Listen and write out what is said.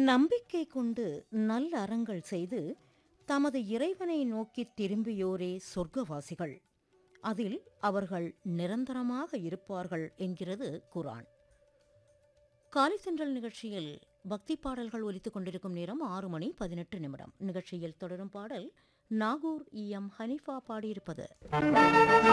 நம்பிக்கை கொண்டு நல்ல அறங்கள் செய்து தமது இறைவனை நோக்கித் திரும்பியோரே சொர்க்கவாசிகள், அதில் அவர்கள் நிரந்தரமாக இருப்பார்கள் என்கிறது குர்ஆன். காலைத்தென்றல் நிகழ்ச்சியில் பக்தி பாடல்கள் ஒலித்துக் கொண்டிருக்கும் நேரம் 6:18. நிகழ்ச்சியில் தொடரும் பாடல் நாகூர் எம் ஹனீஃபா பாடியிருப்பது.